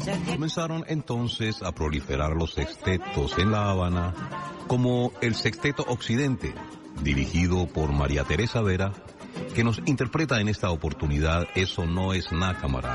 Comenzaron entonces a proliferar los sextetos en La Habana, como el Sexteto Occidente, dirigido por María Teresa Vera, que nos interpreta en esta oportunidad Eso no es ná, camarada.